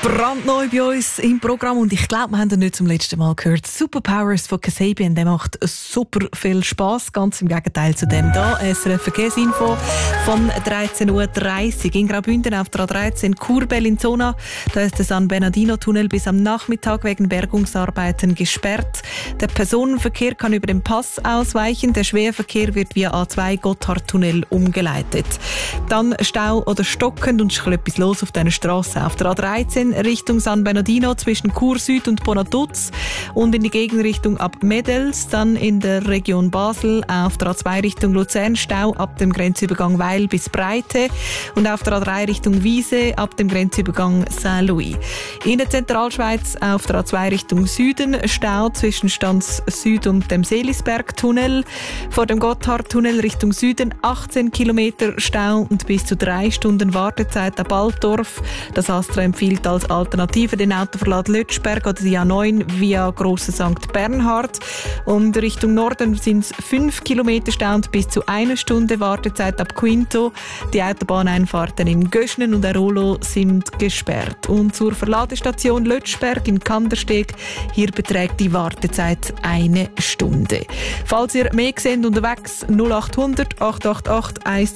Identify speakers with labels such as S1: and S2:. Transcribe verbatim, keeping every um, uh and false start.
S1: Brandneu bei uns im Programm und ich glaube, wir haben ihn nicht zum letzten Mal gehört. Superpowers von Kasabian, der macht super viel Spass, ganz im Gegenteil zu dem da. S R F Verkehrsinfo von dreizehn Uhr dreißig. In Graubünden auf der A dreizehn Chur-Bellinzona, da ist der San Bernardino-Tunnel bis am Nachmittag wegen Bergungsarbeiten gesperrt. Der Personenverkehr kann über den Pass ausweichen, der Schwerverkehr wird via A zwei Gotthardtunnel umgeleitet. Dann Stau oder stockend und es ist etwas los auf dieser Strasse. Auf der A dreizehn Richtung San Bernardino zwischen Chur Süd und Bonatuz und in die Gegenrichtung ab Medels, dann in der Region Basel auf der A zwei Richtung Luzern Stau ab dem Grenzübergang Weil bis Breite und auf der A drei Richtung Wiese ab dem Grenzübergang Saint-Louis. In der Zentralschweiz auf der A zwei Richtung Süden Stau zwischen Stanz Süd und dem Seelisberg-Tunnel. Vor dem Gotthardtunnel Richtung Süden achtzehn Kilometer Stau und bis zu drei Stunden Wartezeit ab Altdorf. Das Astra empfiehlt als Alternative den Autoverlad Lötschberg oder die A neun via Grosse Sankt Bernhard. Und Richtung Norden sind es fünf Kilometer Stau und bis zu eine Stunde Wartezeit ab Quinto. Die Autobahneinfahrten in Göschnen und Airolo sind gesperrt. Und zur Verladestation Lötschberg in Kandersteg, hier beträgt die Wartezeit eine Stunde. Falls ihr mehr seht unterwegs, null acht hundert acht acht acht eins